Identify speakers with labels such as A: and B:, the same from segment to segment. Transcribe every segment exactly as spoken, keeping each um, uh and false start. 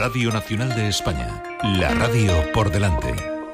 A: Radio Nacional de España, la radio por delante.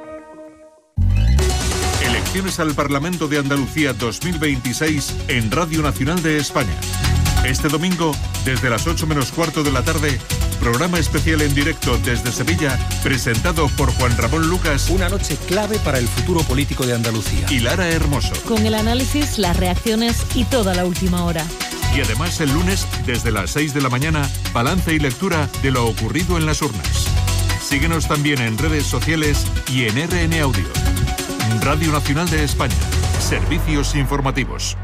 A: Elecciones al Parlamento de Andalucía dos mil veintiséis en Radio Nacional de España. Este domingo, desde las ocho menos cuarto de la tarde, programa especial en directo desde Sevilla, presentado por Juan Ramón Lucas.
B: Una noche clave para el futuro político de Andalucía.
A: Y Lara Hermoso.
C: Con el análisis, las reacciones y toda la última hora.
A: Y además el lunes, desde las seis de la mañana, balance y lectura de lo ocurrido en las urnas. Síguenos también en redes sociales y en R N Audio. Radio Nacional de España. Servicios informativos.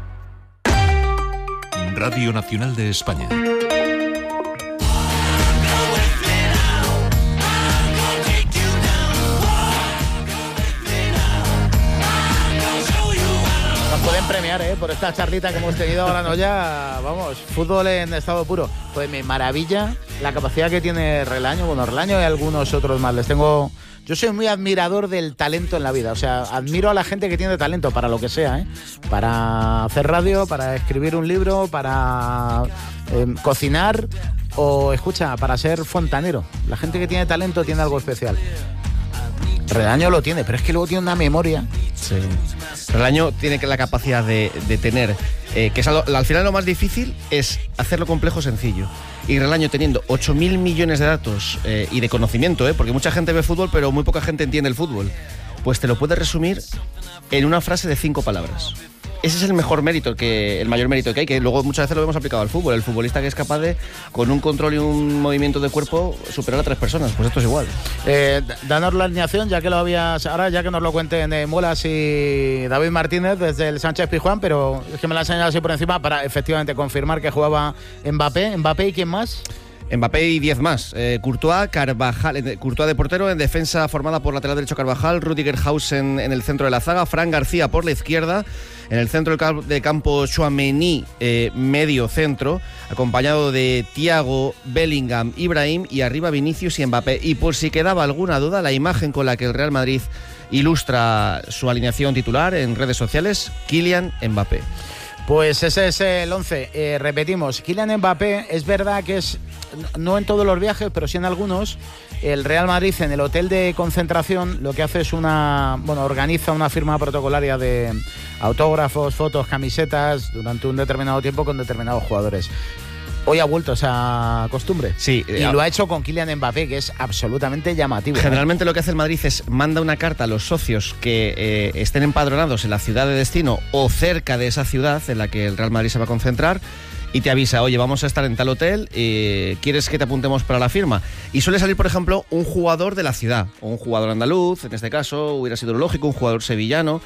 A: Radio Nacional de España.
D: Nos pueden premiar, ¿eh? Por esta charlita que hemos tenido ahora, no ya, vamos, fútbol en estado puro. Pues me maravilla la capacidad que tiene Relaño, bueno, Relaño y algunos otros más. Les tengo... Yo soy muy admirador del talento en la vida, o sea, admiro a la gente que tiene talento para lo que sea, ¿eh? Para hacer radio, para escribir un libro, para eh, cocinar o, escucha, para ser fontanero. La gente que tiene talento tiene algo especial. Relaño lo tiene, pero es que luego tiene una memoria.
E: Sí. Relaño tiene la capacidad de, de tener, eh, que es algo, al final lo más difícil es hacerlo complejo sencillo. Y Relaño teniendo ocho mil millones de datos eh, y de conocimiento, eh, porque mucha gente ve fútbol, pero muy poca gente entiende el fútbol, pues te lo puede resumir en una frase de cinco palabras. Ese es el mejor mérito, que el mayor mérito que hay, que luego muchas veces lo hemos aplicado al fútbol. El futbolista que es capaz de, con un control y un movimiento de cuerpo, superar a tres personas. Pues esto es igual.
D: Eh, danos la alineación, ya que lo habías, ahora ya que nos lo cuenten eh, Muelas y David Martínez desde el Sánchez Pizjuán, pero es que me la han señalado así por encima para efectivamente confirmar que jugaba Mbappé. ¿Mbappé y quién más?
E: Mbappé y diez más. Eh, Courtois, Carvajal, Courtois de portero, en defensa formada por lateral derecho Carvajal, Rüdiger Hausen en el centro de la zaga, Fran García por la izquierda, en el centro del campo Tchouaméni, eh, medio centro, acompañado de Thiago, Bellingham, Ibrahim y arriba Vinicius y Mbappé. Y por si quedaba alguna duda, la imagen con la que el Real Madrid ilustra su alineación titular en redes sociales, Kylian Mbappé.
D: Pues ese es el once. Eh, repetimos, Kylian Mbappé, es verdad que es, no en todos los viajes, pero sí en algunos, el Real Madrid en el hotel de concentración lo que hace es una, bueno, organiza una firma protocolaria de autógrafos, fotos, camisetas durante un determinado tiempo con determinados jugadores. Hoy ha vuelto esa costumbre.
E: Sí.
D: Y eh, lo ha hecho con Kylian Mbappé, que es absolutamente llamativo.
E: Generalmente, ¿eh? Lo que hace el Madrid es manda una carta a los socios que eh, estén empadronados en la ciudad de destino o cerca de esa ciudad en la que el Real Madrid se va a concentrar, y te avisa, oye, vamos a estar en tal hotel, eh, ¿quieres que te apuntemos para la firma? Y suele salir, por ejemplo, un jugador de la ciudad, o un jugador andaluz, en este caso hubiera sido lógico, un jugador sevillano,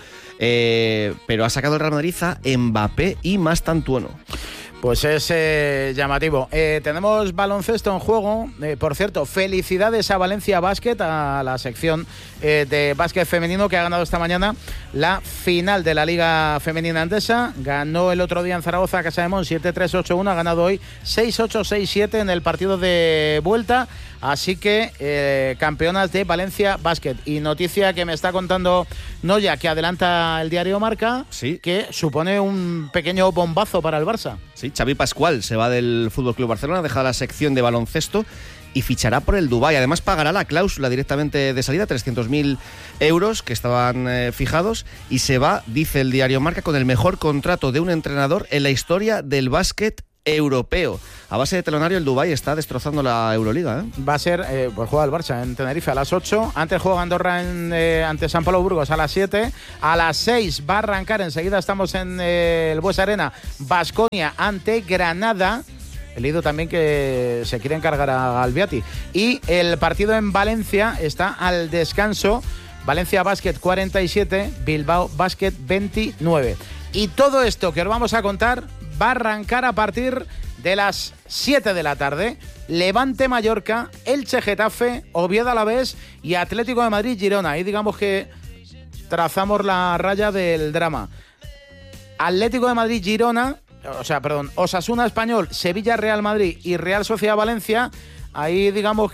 E: eh, pero ha sacado el Real Madrid a Mbappé y Mastantuono.
D: Pues es eh, llamativo. Eh, tenemos baloncesto en juego. Eh, por cierto, felicidades a Valencia Basket, a la sección eh, de básquet femenino que ha ganado esta mañana la final de la Liga Femenina Endesa. Ganó el otro día en Zaragoza, Casa de Mon, siete tres ocho uno. Ha ganado hoy seis ocho seis siete en el partido de vuelta. Así que eh, campeonas de Valencia Basket. Y noticia que me está contando Noya, que adelanta el diario Marca,
E: sí,
D: que supone un pequeño bombazo para el Barça.
E: Sí, Xavi Pascual se va del F C Barcelona, deja la sección de baloncesto y fichará por el Dubái. Además pagará la cláusula directamente de salida, trescientos mil euros que estaban eh, fijados, y se va, dice el diario Marca, con el mejor contrato de un entrenador en la historia del básquet europeo. A base de telonario, el Dubái está destrozando la Euroliga, ¿eh?
D: Va a ser, eh, pues juega el Barça en Tenerife a las ocho. Antes juega Andorra en, eh, ante San Pablo Burgos a las siete. A las seis va a arrancar, enseguida estamos en eh, el Buesa Arena, Baskonia ante Granada. He leído también que se quiere encargar a Albiati. Y el partido en Valencia está al descanso. Valencia Basket cuarenta y siete, Bilbao Basket veintinueve. Y todo esto que os vamos a contar va a arrancar a partir de las siete de la tarde. Levante Mallorca, Elche Getafe, Oviedo Alavés y Atlético de Madrid Girona. Ahí digamos que trazamos la raya del drama. Atlético de Madrid Girona, o sea, perdón, Osasuna Español, Sevilla Real Madrid y Real Sociedad Valencia. Ahí digamos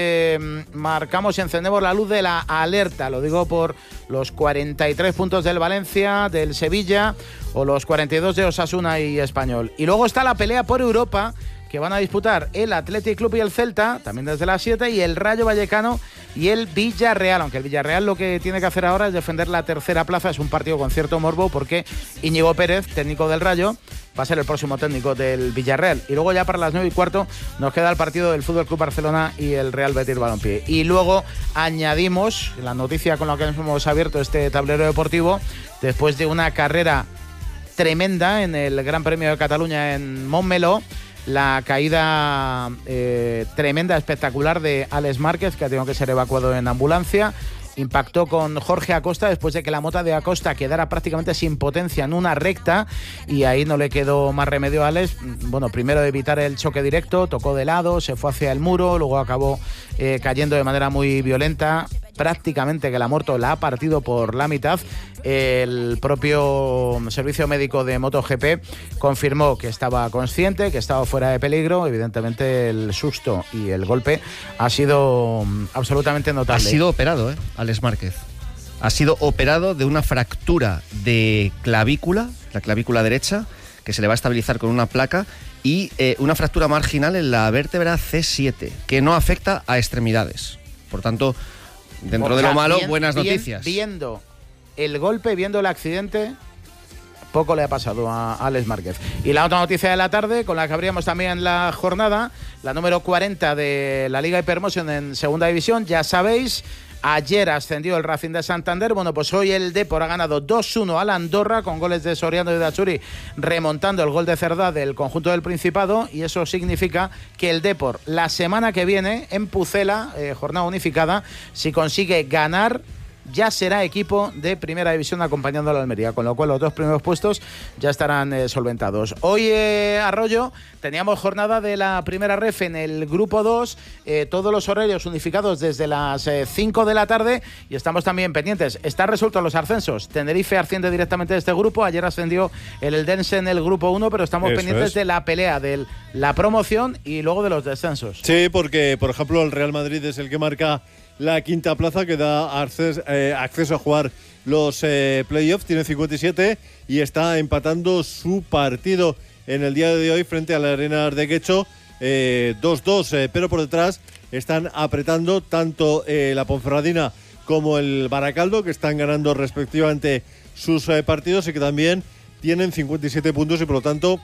D: que marcamos y encendemos la luz de la alerta. Lo digo por los cuarenta y tres puntos del Valencia, del Sevilla, o los cuarenta y dos de Osasuna y Español. Y luego está la pelea por Europa, que van a disputar el Athletic Club y el Celta, también desde las siete, y el Rayo Vallecano y el Villarreal, aunque el Villarreal lo que tiene que hacer ahora es defender la tercera plaza. Es un partido con cierto morbo porque Íñigo Pérez, técnico del Rayo, va a ser el próximo técnico del Villarreal. Y luego ya para las nueve y cuarto nos queda el partido del F C Barcelona y el Real Betis Balompié. Y luego añadimos la noticia con la que hemos abierto este tablero deportivo, después de una carrera tremenda en el Gran Premio de Cataluña en Montmeló, la caída eh, tremenda, espectacular de Alex Márquez, que ha tenido que ser evacuado en ambulancia. Impactó con Jorge Acosta después de que la moto de Acosta quedara prácticamente sin potencia en una recta, y ahí no le quedó más remedio a Alex. Bueno, primero de evitar el choque directo, tocó de lado, se fue hacia el muro, luego acabó eh, cayendo de manera muy violenta. Prácticamente que la moto la ha partido por la mitad. El propio servicio médico de MotoGP confirmó que estaba consciente, que estaba fuera de peligro. Evidentemente el susto y el golpe ha sido absolutamente notable.
E: Ha sido operado, ¿eh? Alex Márquez. Ha sido operado de una fractura de clavícula, la clavícula derecha, que se le va a estabilizar con una placa, y eh, una fractura marginal en la vértebra C siete, que no afecta a extremidades. Por tanto, dentro o sea, de lo malo, bien, buenas
D: bien,
E: noticias.
D: Viendo el golpe, viendo el accidente, poco le ha pasado a Alex Márquez. Y la otra noticia de la tarde, con la que abríamos también la jornada, la número cuarenta de la Liga Hypermotion en Segunda División. Ya sabéis, ayer ascendió el Racing de Santander. Bueno, pues hoy el Depor ha ganado dos uno al Andorra, con goles de Soriano y de Achuri, remontando el gol de Cerdá del conjunto del Principado, y eso significa que el Depor la semana que viene en Pucela, eh, jornada unificada, si consigue ganar, ya será equipo de primera división acompañando a la Almería, con lo cual los dos primeros puestos ya estarán eh, solventados. Hoy, eh, Arroyo, teníamos jornada de la primera ref en el grupo dos, eh, todos los horarios unificados desde las eh, cinco de la tarde, y estamos también pendientes. Están resueltos los ascensos. Tenerife asciende directamente de este grupo, ayer ascendió el Eldense en el grupo uno, pero estamos Eso pendientes es. de la pelea de la promoción y luego de los descensos.
F: Sí, porque por ejemplo el Real Madrid es el que marca la quinta plaza, que da acceso, eh, acceso a jugar los eh, playoffs, tiene cincuenta y siete y está empatando su partido en el día de hoy frente a la Arenas de Guecho, eh, dos dos, eh, pero por detrás están apretando tanto eh, la Ponferradina como el Baracaldo, que están ganando respectivamente sus eh, partidos, y que también tienen cincuenta y siete puntos y por lo tanto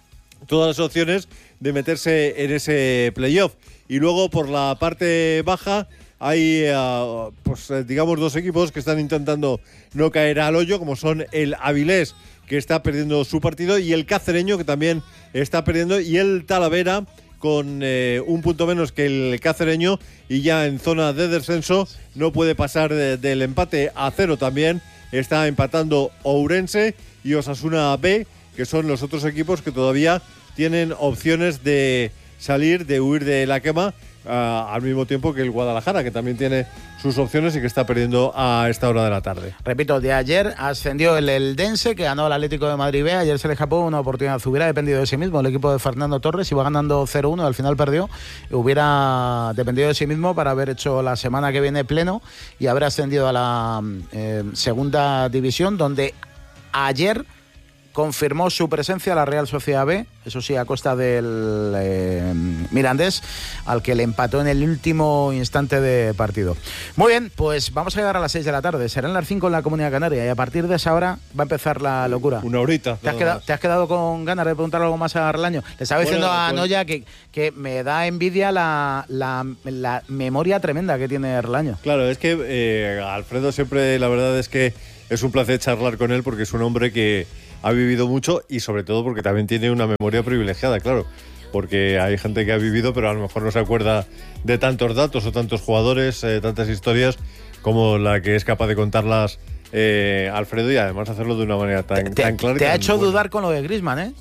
F: todas las opciones de meterse en ese playoff. Y luego por la parte baja hay, uh, pues digamos, dos equipos que están intentando no caer al hoyo, como son el Avilés, que está perdiendo su partido, y el Cacereño, que también está perdiendo, y el Talavera, con eh, un punto menos que el Cacereño, y ya en zona de descenso, no puede pasar de, del empate a cero. También está empatando Ourense y Osasuna B, que son los otros equipos que todavía tienen opciones de salir, de huir de la quema, Uh, al mismo tiempo que el Guadalajara, que también tiene sus opciones y que está perdiendo a esta hora de la tarde.
D: Repito, de ayer ascendió el Eldense, que ganó el Atlético de Madrid B. Ayer se le escapó una oportunidad. Hubiera dependido de sí mismo el equipo de Fernando Torres, iba ganando cero uno, al final perdió. Hubiera dependido de sí mismo para haber hecho la semana que viene pleno y haber ascendido a la eh, segunda división, donde ayer confirmó su presencia la Real Sociedad B, eso sí, a costa del eh, Mirandés, al que le empató en el último instante de partido. Muy bien, pues vamos a llegar a las seis de la tarde, serán las cinco en la Comunidad Canaria, y a partir de esa hora va a empezar la locura.
F: Una horita.
D: ¿Te has, quedado, ¿te has quedado con ganas de preguntar algo más a Arlaño? Le estaba diciendo bueno, a pues... Noya que, que me da envidia la, la, la memoria tremenda que tiene Arlaño.
F: Claro, es que eh, Alfredo siempre, la verdad es que es un placer charlar con él, porque es un hombre que ha vivido mucho, y sobre todo porque también tiene una memoria privilegiada, claro, porque hay gente que ha vivido pero a lo mejor no se acuerda de tantos datos o tantos jugadores, eh, tantas historias como la que es capaz de contarlas eh, Alfredo, y además hacerlo de una manera tan,
D: te,
F: tan clara.
D: Te ha
F: tan
D: hecho
F: buena.
D: dudar con lo de Griezmann, ¿eh?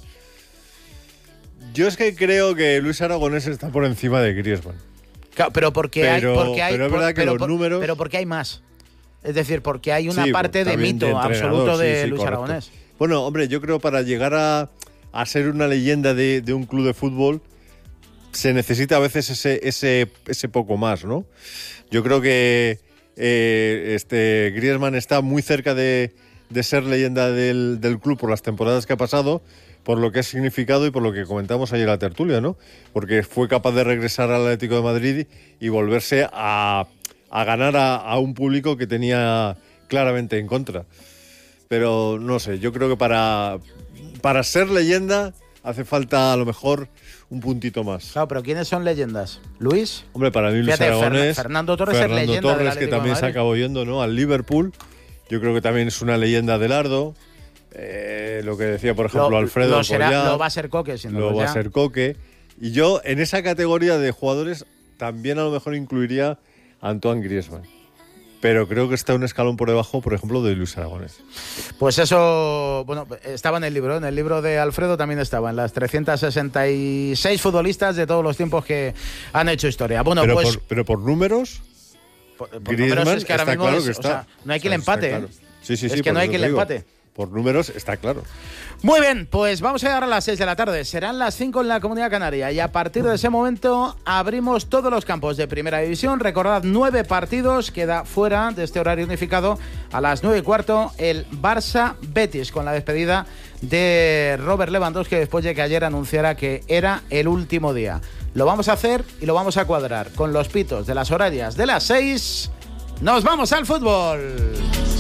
F: Yo es que creo que Luis Aragonés está por encima de Griezmann.
D: Claro, pero porque
F: pero,
D: hay, porque hay,
F: pero es verdad
D: por,
F: que
D: pero,
F: los
D: por,
F: números.
D: Pero porque hay más. Es decir, porque hay una
F: sí,
D: parte de mito
F: de
D: absoluto de
F: sí, sí,
D: Luis
F: correcto.
D: Aragonés.
F: Bueno, hombre, yo creo para llegar a, a ser una leyenda de, de un club de fútbol se necesita a veces ese, ese, ese poco más, ¿no? Yo creo que eh, este Griezmann está muy cerca de, de ser leyenda del, del club por las temporadas que ha pasado, por lo que ha significado y por lo que comentamos ayer en la tertulia, ¿no? Porque fue capaz de regresar al Atlético de Madrid y volverse a, a ganar a, a un público que tenía claramente en contra. Pero no sé, yo creo que para, para ser leyenda hace falta a lo mejor un puntito más.
D: Claro, pero ¿quiénes son leyendas? ¿Luis?
F: Hombre, para mí Luis
D: Fíjate,
F: Aragonés,
D: Fer- Fernando Torres
F: Fernando
D: es leyenda
F: Torres,
D: del
F: que
D: Atlético
F: también
D: de
F: se
D: Madrid.
F: acabó yendo, ¿no?, al Liverpool. Yo creo que también es una leyenda del Ardo. Eh, lo que decía, por ejemplo,
D: Lo-
F: Alfredo
D: lo, será-
F: Alcoyá,
D: lo va a ser Coque, sin
F: lo
D: duda,
F: va
D: ya.
F: a ser Coque. Y yo, en esa categoría de jugadores, también a lo mejor incluiría a Antoine Griezmann. Pero creo que está un escalón por debajo, por ejemplo, de Luis Aragonés.
D: Pues eso, bueno, estaba en el libro, en el libro de Alfredo también estaba, en las trescientos sesenta y seis futbolistas de todos los tiempos que han hecho historia. Bueno,
F: pero,
D: pues
F: por, pero por números,
D: por, por
F: Griezmann
D: números es que ahora
F: está
D: mismo
F: claro
D: es-
F: que
D: o
F: está.
D: sea, no hay quien le
F: Está- está
D: empate.
F: claro.
D: ¿eh?
F: Sí, sí,
D: Es
F: sí,
D: que
F: por
D: no hay
F: eso
D: quien
F: te
D: le
F: digo.
D: empate.
F: Por números está claro.
D: Muy bien, pues vamos a llegar a las seis de la tarde. Serán las cinco en la Comunidad Canaria y a partir de ese momento abrimos todos los campos de Primera División. Recordad, nueve partidos, queda fuera de este horario unificado a las nueve y cuarto el Barça-Betis con la despedida de Robert Lewandowski después de que ayer anunciara que era el último día. Lo vamos a hacer y lo vamos a cuadrar con los pitos de las horarias de las seis. ¡Nos vamos al fútbol!